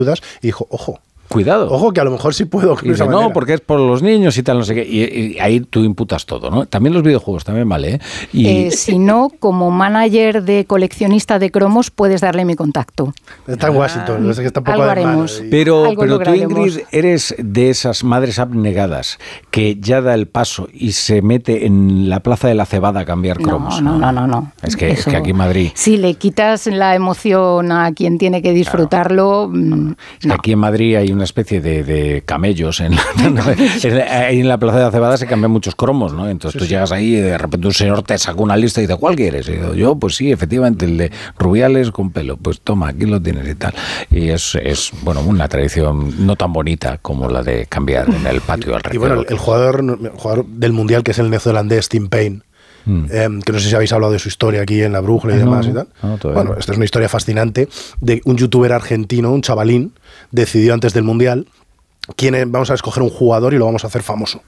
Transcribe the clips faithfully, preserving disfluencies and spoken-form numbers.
y dijo, ojo, cuidado. Ojo, que a lo mejor sí puedo. Y dice, no, porque es por los niños y tal, no sé qué. Y, y ahí tú imputas todo, ¿no? También los videojuegos, también vale, ¿eh? Y... Eh, si no, como manager de coleccionista de cromos, puedes darle mi contacto. Está en Washington, no sé que está poco algo de haremos. mano y... Pero, Algo pero tú, lograremos. Ingrid, eres de esas madres abnegadas que ya da el paso y se mete en la Plaza de la Cebada a cambiar cromos. No, no, no, no. no. Es, que, es Eso, que aquí en Madrid... si le quitas la emoción a quien tiene que disfrutarlo... Claro. Es que no. aquí en Madrid hay una especie de, de camellos en la, en, ahí en la Plaza de la Cebada se cambian muchos cromos, ¿no? Entonces sí, tú sí. llegas ahí y de repente un señor te saca una lista y dice, ¿cuál quieres? Y digo, yo, pues sí, efectivamente, el de Rubiales con pelo. Pues toma, aquí lo tienes y tal. Y es, es bueno, una tradición no tan bonita como la de cambiar en el patio al recreo. Y bueno, el jugador, el jugador del Mundial, que es el neozelandés Tim Payne, Mm. Eh, que no sé si habéis hablado de su historia aquí en La Brújula y no, demás y tal. No, bueno, esta es una historia fascinante de un youtuber argentino, un chavalín, decidió antes del Mundial quién es, vamos a escoger un jugador y lo vamos a hacer famoso.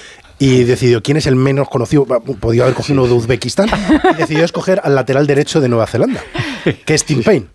Y decidió quién es el menos conocido, podía haber cogido uno de Uzbekistán, y decidió escoger al lateral derecho de Nueva Zelanda, que es Tim Payne.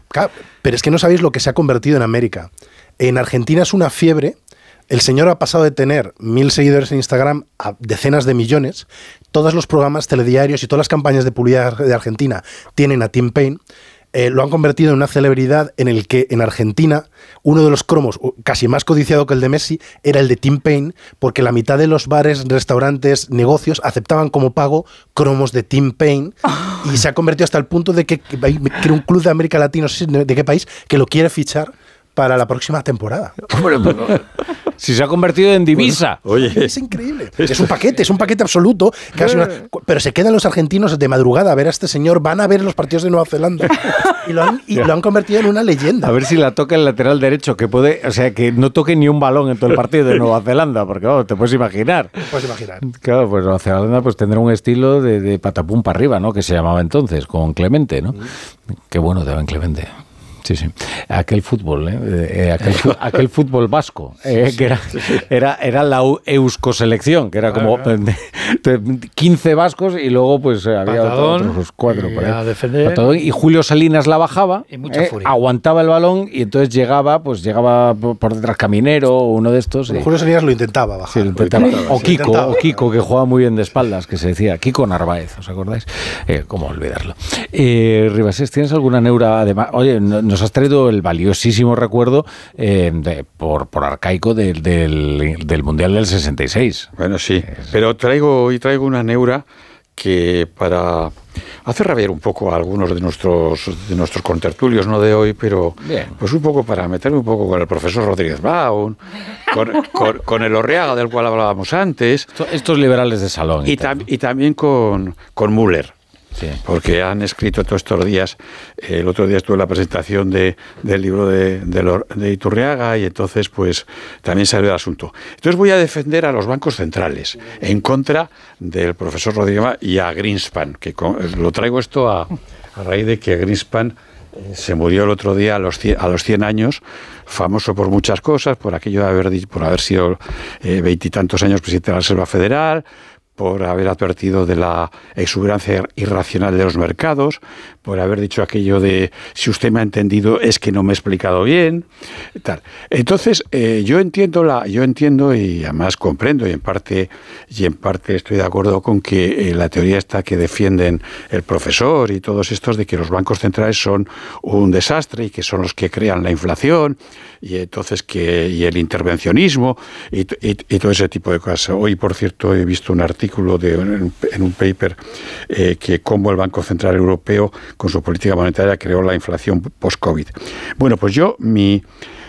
Pero es que no sabéis lo que se ha convertido en América. En Argentina es una fiebre. El señor ha pasado de tener mil seguidores en Instagram a decenas de millones. Todos los programas telediarios y todas las campañas de publicidad de Argentina tienen a Tim Payne. Eh, lo han convertido en una celebridad en el que en Argentina uno de los cromos casi más codiciado que el de Messi era el de Tim Payne, porque la mitad de los bares, restaurantes, negocios aceptaban como pago cromos de Tim Payne oh. y se ha convertido hasta el punto de que, que, que un club de América Latina, no sé de qué país, que lo quiere fichar para la próxima temporada. Hombre, pero, si se ha convertido en divisa. Bueno, oye, es increíble. Es un paquete, es un paquete absoluto. Casi una, pero se quedan los argentinos de madrugada a ver a este señor, van a ver los partidos de Nueva Zelanda y lo han, y lo han convertido en una leyenda. A ver si la toca el lateral derecho, que puede, o sea, que no toque ni un balón en todo el partido de Nueva Zelanda, porque oh, te puedes imaginar. Te puedes imaginar. Claro, pues Nueva Zelanda pues tendrá un estilo de, de patapum para arriba, ¿no? Que se llamaba entonces, con Clemente, ¿no? Mm. Qué bueno te va en Clemente. Sí, sí. Aquel fútbol, ¿eh? Eh, aquel, aquel fútbol vasco, eh, que era, era, era la Euskoselección, que era como de, de quince vascos y luego pues había Patadón, otros cuatro. Y, por ahí. defender, y Julio Salinas la bajaba, y mucha eh, aguantaba el balón y entonces llegaba, pues llegaba por, por detrás Caminero o uno de estos. Y, Julio Salinas lo intentaba bajar. Sí, lo intentaba. Lo intentaba, o Kiko, intentaba. o Kiko, que jugaba muy bien de espaldas, que se decía, Kiko Narváez, ¿os acordáis? Eh, ¿Cómo olvidarlo? Eh, Ribasés, ¿tienes alguna neura? Además, oye, nos has traído el valiosísimo recuerdo eh, de, por, por arcaico de, del, del Mundial del sesenta y seis. Bueno, sí, pero traigo hoy traigo una neura que para hacer rabiar un poco a algunos de nuestros de nuestros contertulios, no de hoy, pero Bien. pues un poco para meterme un poco con el profesor Rodríguez Brown, con, con, con el Orreaga del cual hablábamos antes. Estos liberales de salón. Y, y, tam, y también con, con Müller. Sí. Porque han escrito todos estos días, eh, el otro día estuve en la presentación de, del libro de, de, de Iturriaga y entonces pues también salió el asunto. Entonces voy a defender a los bancos centrales en contra del profesor Rodríguez y a Greenspan, que con, lo traigo esto a, a raíz de que Greenspan eh, se murió el otro día a los cien, a los cien años, famoso por muchas cosas, por aquello de haber, por haber sido veintitantos eh, años presidente de la Reserva Federal, por haber advertido de la exuberancia irracional de los mercados, por haber dicho aquello de si usted me ha entendido es que no me he explicado bien, tal. Entonces eh, yo entiendo la, yo entiendo y además comprendo y en parte y en parte estoy de acuerdo con que eh, la teoría esta que defienden el profesor y todos estos de que los bancos centrales son un desastre y que son los que crean la inflación y entonces que y el intervencionismo y, y, y todo ese tipo de cosas. Hoy, por cierto, he visto un artículo de, en, en un paper eh, que cómo el Banco Central Europeo con su política monetaria creó la inflación post-COVID. Bueno, pues yo mi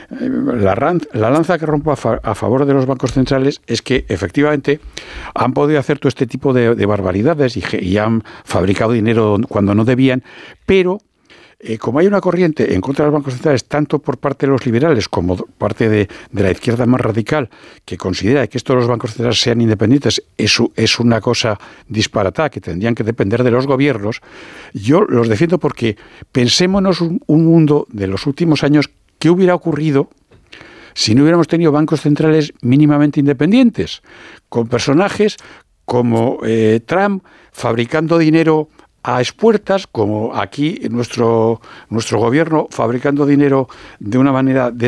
La, ran, la lanza que rompo a, fa, a favor de los bancos centrales es que efectivamente han podido hacer todo este tipo de, de barbaridades y, y han fabricado dinero cuando no debían, pero Eh, como hay una corriente en contra de los bancos centrales, tanto por parte de los liberales como parte de, de la izquierda más radical, que considera que estos los bancos centrales sean independientes, es, es una cosa disparatada, que tendrían que depender de los gobiernos, yo los defiendo porque pensémonos un, un mundo de los últimos años, ¿qué hubiera ocurrido si no hubiéramos tenido bancos centrales mínimamente independientes? Con personajes como eh, Trump fabricando dinero a expuertas, como aquí nuestro, nuestro gobierno, fabricando dinero de una manera de